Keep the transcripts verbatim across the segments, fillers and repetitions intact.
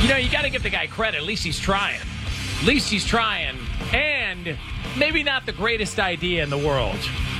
You know, you got to give the guy credit. At least he's trying. At least he's trying. And maybe not the greatest idea in the world.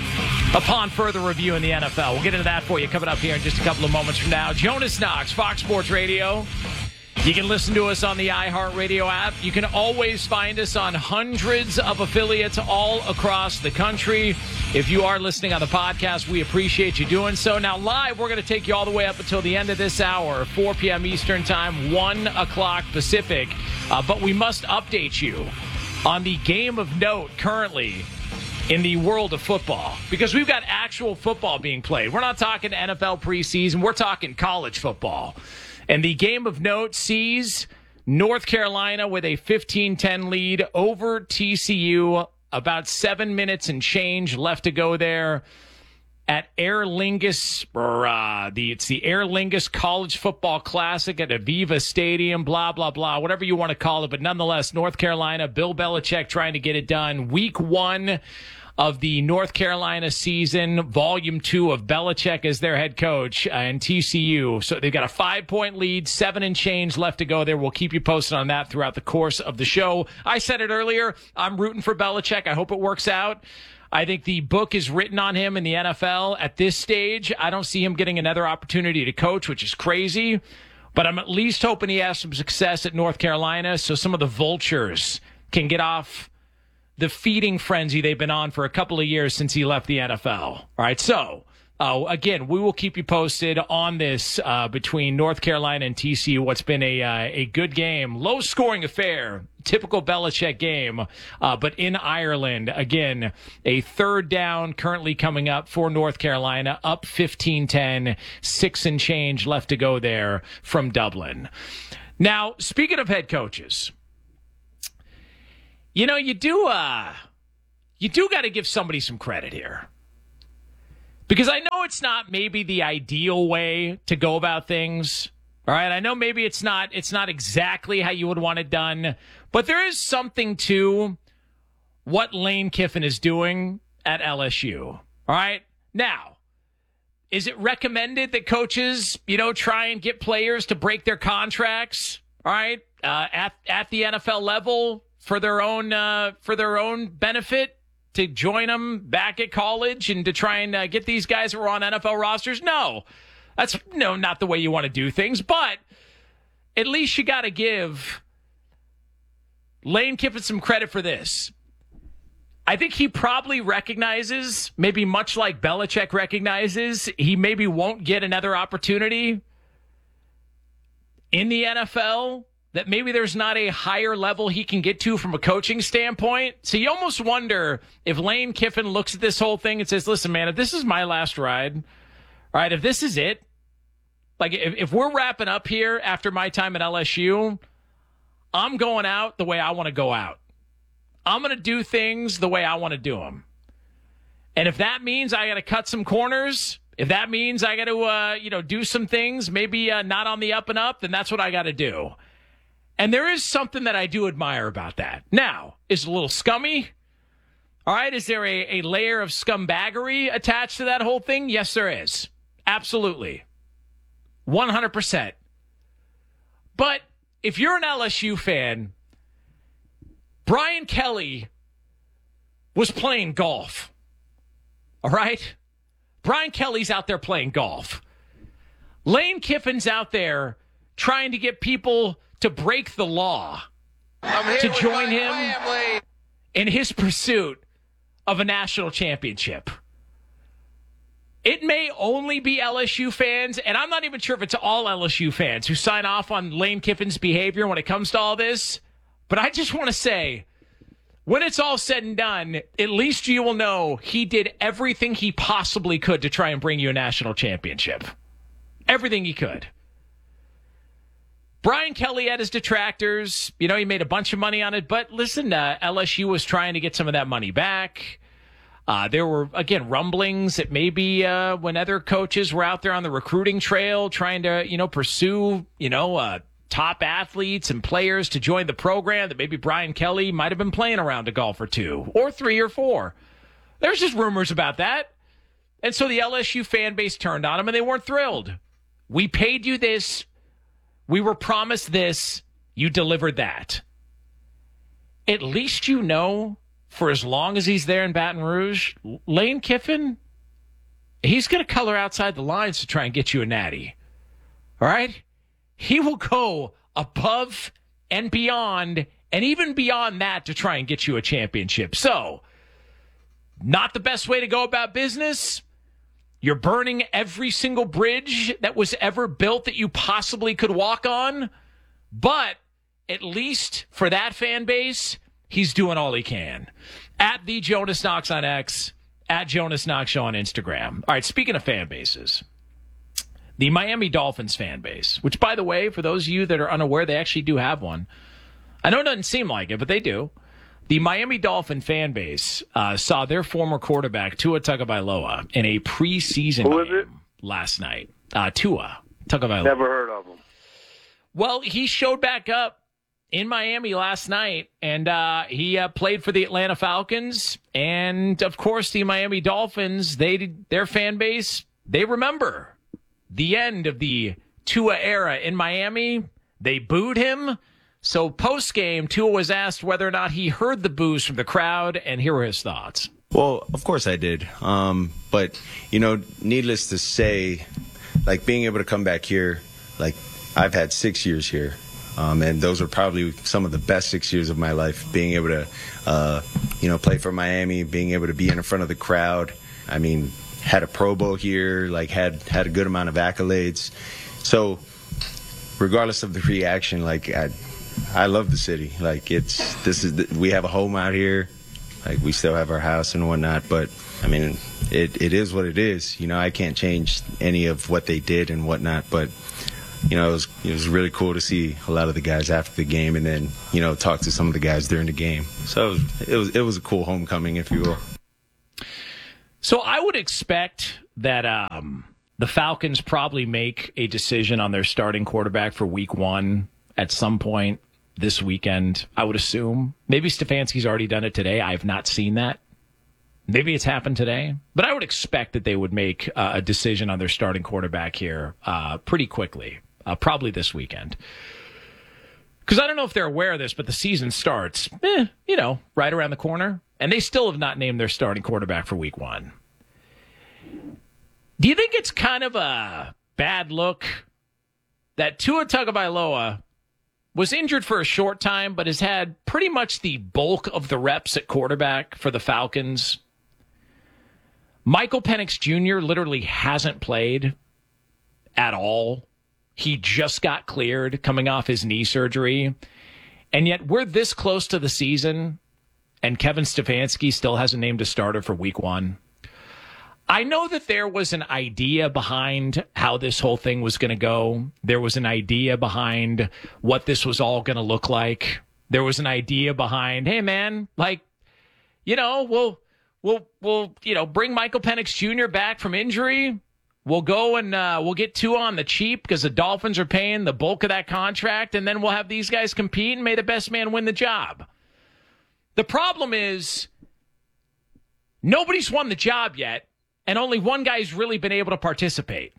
Upon further review in the N F L. We'll get into that for you coming up here in just a couple of moments from now. Jonas Knox, Fox Sports Radio. You can listen to us on the iHeartRadio app. You can always find us on hundreds of affiliates all across the country. If you are listening on the podcast, we appreciate you doing so. Now, live, we're going to take you all the way up until the end of this hour, four p.m. Eastern Time, one o'clock Pacific. Uh, but we must update you on the game of note currently in the world of football, because we've got actual football being played. We're not talking N F L preseason. We're talking college football. And the game of note sees North Carolina with a fifteen ten lead over T C U. About seven minutes and change left to go there at Aer Lingus, or uh, the it's the Aer Lingus College Football Classic at Aviva Stadium, blah, blah, blah, whatever you want to call it. But nonetheless, North Carolina, Bill Belichick trying to get it done. Week one of the North Carolina season, volume two of Belichick as their head coach, uh, and T C U. So they've got a five-point lead, seven and change left to go there. We'll keep you posted on that throughout the course of the show. I said it earlier, I'm rooting for Belichick. I hope it works out. I think the book is written on him in the N F L. At this stage, I don't see him getting another opportunity to coach, which is crazy. But I'm at least hoping he has some success at North Carolina so some of the vultures can get off the feeding frenzy they've been on for a couple of years since he left the N F L. All right, so, uh, again, we will keep you posted on this uh, between North Carolina and T C U, what's been a uh, a good game, low-scoring affair, typical Belichick game, uh, but in Ireland. Again, a third down currently coming up for North Carolina, up fifteen ten, six and change left to go there from Dublin. Now, speaking of head coaches, you know, you do uh, you do got to give somebody some credit here. Because I know it's not maybe the ideal way to go about things. All right, I know maybe it's not it's not exactly how you would want it done, but there is something to what Lane Kiffin is doing at L S U. All right? Now, is it recommended that coaches, you know, try and get players to break their contracts, all right, uh, at at the N F L level? For their own uh, for their own benefit, to join them back at college and to try and uh, get these guys who are on N F L rosters? No, that's no not the way you want to do things. But at least you got to give Lane Kiffin some credit for this. I think he probably recognizes, maybe much like Belichick recognizes, he maybe won't get another opportunity in the N F L. That maybe there's not a higher level he can get to from a coaching standpoint. So you almost wonder if Lane Kiffin looks at this whole thing and says, listen, man, if this is my last ride, all right, if this is it, like if, if we're wrapping up here after my time at L S U, I'm going out the way I want to go out. I'm going to do things the way I want to do them. And if that means I got to cut some corners, if that means I got to, uh, you know, do some things, maybe uh, not on the up and up, then that's what I got to do. And there is something that I do admire about that. Now, is it a little scummy? All right, is there a, a layer of scumbaggery attached to that whole thing? Yes, there is. Absolutely. one hundred percent. But if you're an L S U fan, Brian Kelly was playing golf. All right? Brian Kelly's out there playing golf. Lane Kiffin's out there trying to get people to break the law, to join him family in his pursuit of a national championship. It may only be L S U fans, and I'm not even sure if it's all L S U fans who sign off on Lane Kiffin's behavior when it comes to all this, but I just want to say, when it's all said and done, at least you will know he did everything he possibly could to try and bring you a national championship. Everything he could. Brian Kelly had his detractors. You know, he made a bunch of money on it. But listen, uh, L S U was trying to get some of that money back. Uh, there were, again, rumblings that maybe uh, when other coaches were out there on the recruiting trail trying to, you know, pursue, you know, uh, top athletes and players to join the program, that maybe Brian Kelly might have been playing around a golf or two or three or four. There's just rumors about that. And so the L S U fan base turned on him and they weren't thrilled. We paid you this. We were promised this. You delivered that. At least you know, for as long as he's there in Baton Rouge, Lane Kiffin, he's going to color outside the lines to try and get you a natty. All right? He will go above and beyond, and even beyond that, to try and get you a championship. So, not the best way to go about business. You're burning every single bridge that was ever built that you possibly could walk on. But at least for that fan base, he's doing all he can. At the Jonas Knox on X, at Jonas Knox Show on Instagram. All right, speaking of fan bases, the Miami Dolphins fan base, which, by the way, for those of you that are unaware, they actually do have one. I know it doesn't seem like it, but they do. The Miami Dolphin fan base uh, saw their former quarterback, Tua Tagovailoa, in a preseason Who is game it? last night. Uh, Tua Tagovailoa. Never heard of him. Well, he showed back up in Miami last night, and uh, he uh, played for the Atlanta Falcons. And, of course, the Miami Dolphins, they their fan base, they remember the end of the Tua era in Miami. They booed him. So post-game, Tua was asked whether or not he heard the boos from the crowd, and here were his thoughts. Well, of course I did. Um, but, you know, needless to say, like being able to come back here, like I've had six years here. Um, and those were probably some of the best six years of my life, being able to, uh, you know, play for Miami, being able to be in front of the crowd. I mean, had a Pro Bowl here, like had, had a good amount of accolades. So regardless of the reaction, like I, I love the city. Like it's, this is, the, we have a home out here. Like we still have our house and whatnot, but I mean, it, it is what it is. You know, I can't change any of what they did and whatnot, but you know, it was, it was really cool to see a lot of the guys after the game and then, you know, talk to some of the guys during the game. So it was, it was, it was a cool homecoming, if you will. So I would expect that um, the Falcons probably make a decision on their starting quarterback for week one at some point this weekend, I would assume. Maybe Stefanski's already done it today. I have not seen that. Maybe it's happened today. But I would expect that they would make uh, a decision on their starting quarterback here uh, pretty quickly, uh, probably this weekend. Because I don't know if they're aware of this, but the season starts, eh, you know, right around the corner. And they still have not named their starting quarterback for week one. Do you think it's kind of a bad look that Tua Tagovailoa was injured for a short time, but has had pretty much the bulk of the reps at quarterback for the Falcons? Michael Penix Junior literally hasn't played at all. He just got cleared coming off his knee surgery. And yet we're this close to the season, and Kevin Stefanski still hasn't named a starter for week one. I know that there was an idea behind how this whole thing was going to go. There was an idea behind what this was all going to look like. There was an idea behind, hey, man, like, you know, we'll, we'll, we'll, you know, bring Michael Penix Junior back from injury. We'll go and uh, we'll get Tua on the cheap because the Dolphins are paying the bulk of that contract, and then we'll have these guys compete and may the best man win the job. The problem is nobody's won the job yet. And only one guy's really been able to participate.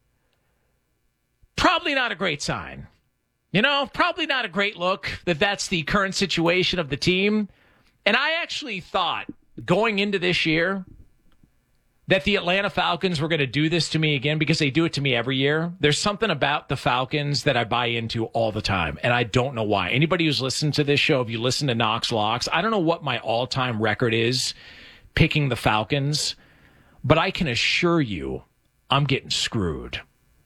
Probably not a great sign. You know, probably not a great look that that's the current situation of the team. And I actually thought going into this year that the Atlanta Falcons were going to do this to me again because they do it to me every year. There's something about the Falcons that I buy into all the time, and I don't know why. Anybody who's listened to this show, if you listen to Knox Locks, I don't know what my all-time record is picking the Falcons. But I can assure you, I'm getting screwed.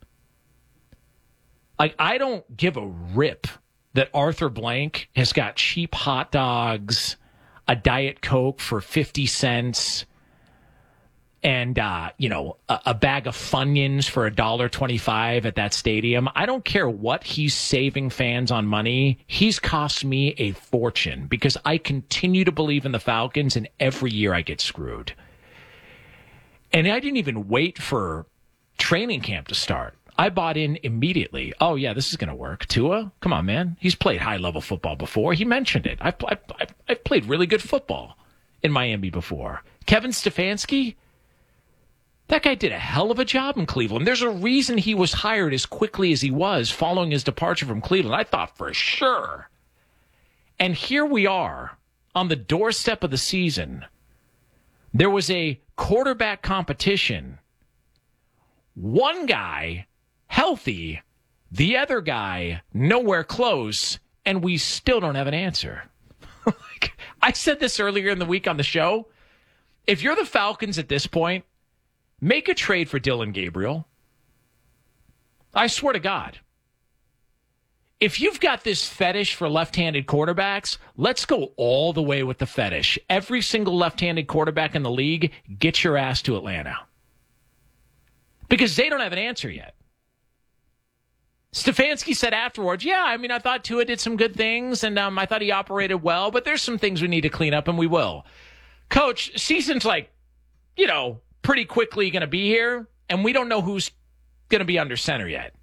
Like, I don't give a rip that Arthur Blank has got cheap hot dogs, a Diet Coke for fifty cents, and, uh, you know, a, a bag of Funyuns for one dollar twenty-five at that stadium. I don't care what he's saving fans on money. He's cost me a fortune because I continue to believe in the Falcons, and every year I get screwed. And I didn't even wait for training camp to start. I bought in immediately. Oh, yeah, this is going to work. Tua, come on, man. He's played high-level football before. He mentioned it. I've, I've, I've played really good football in Miami before. Kevin Stefanski, That guy did a hell of a job in Cleveland. There's a reason he was hired as quickly as he was following his departure from Cleveland. I thought for sure. And here we are on the doorstep of the season. There was a quarterback competition. One guy healthy, the other guy nowhere close, and we still don't have an answer. Like, I said this earlier in the week on the show. If you're the Falcons at this point, make a trade for Dillon Gabriel. I swear to God. If you've got this fetish for left-handed quarterbacks, let's go all the way with the fetish. Every single left-handed quarterback in the league, get your ass to Atlanta. Because they don't have an answer yet. Stefanski said afterwards, yeah, I mean, I thought Tua did some good things, and um, I thought he operated well, but there's some things we need to clean up, and we will. Coach, season's like, you know, pretty quickly going to be here, and we don't know who's going to be under center yet.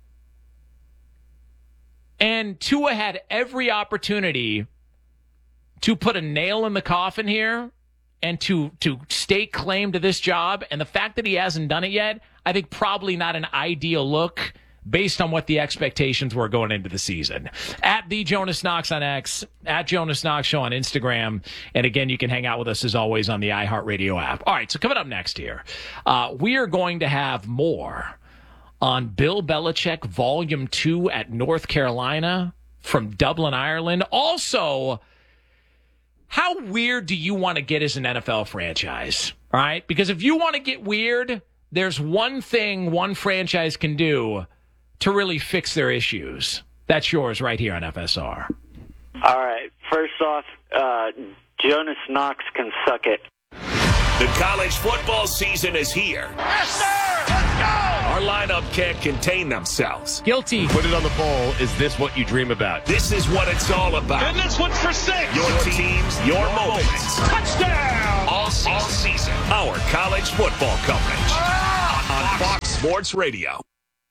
And Tua had every opportunity to put a nail in the coffin here and to, to stake claim to this job, and the fact that he hasn't done it yet, I think probably not an ideal look based on what the expectations were going into the season. At the Jonas Knox on X, at Jonas Knox Show on Instagram. And again, you can hang out with us as always on the iHeartRadio app. All right, so coming up next here, uh, we are going to have more on Bill Belichick Volume two at North Carolina from Dublin, Ireland. Also, how weird do you want to get as an N F L franchise? All right, because if you want to get weird, there's one thing one franchise can do to really fix their issues. That's yours right here on F S R. All right. First off, uh, Jonas Knox can suck it. The college football season is here. Yes, sir! Let's go! Our lineup can't contain themselves. Guilty. Put it on the poll. Is this what you dream about? This is what it's all about. And this one's for six. Your teams, your moments. Touchdown! All season. All season. Our college football coverage. Ah! On Fox Sports Radio.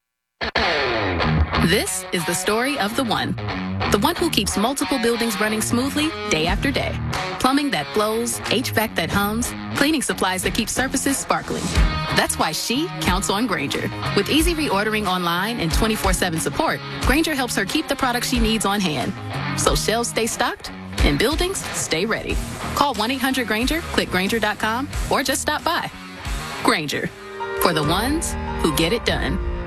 This is the story of the one. The one who keeps multiple buildings running smoothly day after day. Plumbing that flows, H V A C that hums, cleaning supplies that keep surfaces sparkling. That's why she counts on Grainger. With easy reordering online and twenty-four seven support, Grainger helps her keep the products she needs on hand. So shelves stay stocked and buildings stay ready. Call one eight hundred Grainger, click Grainger dot com, or just stop by. Grainger, for the ones who get it done.